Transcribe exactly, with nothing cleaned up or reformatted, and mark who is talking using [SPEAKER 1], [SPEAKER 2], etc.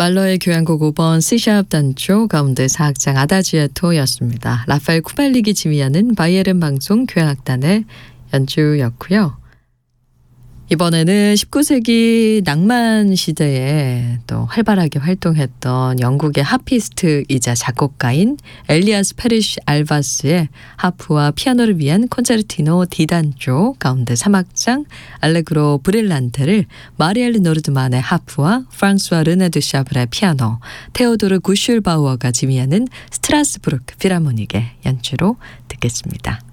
[SPEAKER 1] 말러의 교향곡 오 번 C샵 단조 가운데 사악장 아다지아토였습니다. 라파엘 쿠발릭이 지휘하는 바이에른 방송 교향악단의 연주였고요. 이번에는 십구 세기 낭만 시대에 또 활발하게 활동했던 영국의 하피스트이자 작곡가인 엘리아스 페리쉬 알바스의 하프와 피아노를 위한 콘체르티노 디단조 가운데 삼 악장 알레그로 브릴란테를 마리엘 노르드만의 하프와 프랑스와 르네 드 샤블의 피아노, 테오도르 구슐바우어가 지휘하는 스트라스부르크 필하모닉의 연주로 듣겠습니다.